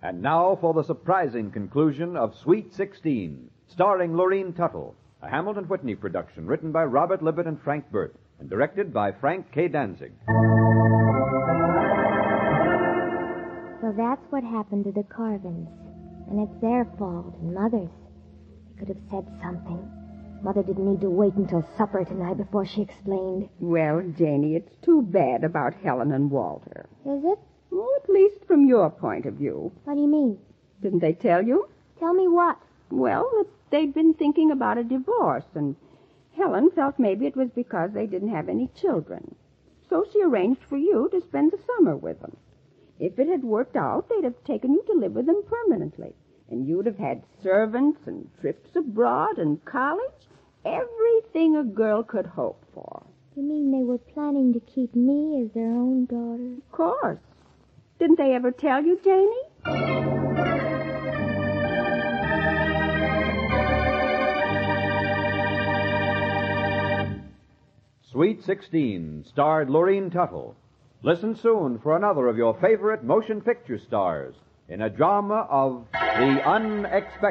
And now for the surprising conclusion of Sweet 16, starring Lorene Tuttle, a Hamilton Whitney production written by Robert Libet and Frank Burt, and directed by Frank K. Danzig. So that's what happened to the Carvins. And it's their fault, and Mother's. They could have said something. Mother didn't need to wait until supper tonight before she explained. Well, Janie, it's too bad about Helen and Walter. Is it? Oh, at least from your point of view. What do you mean? Didn't they tell you? Tell me what? Well, that they'd been thinking about a divorce, and Helen felt maybe it was because they didn't have any children. So she arranged for you to spend the summer with them. If it had worked out, they'd have taken you to live with them permanently. And you'd have had servants and trips abroad and college. Everything a girl could hope for. You mean they were planning to keep me as their own daughter? Of course. Didn't they ever tell you, Janie? Sweet 16 starred Lorene Tuttle. Listen soon for another of your favorite motion picture stars in a drama of the unexpected.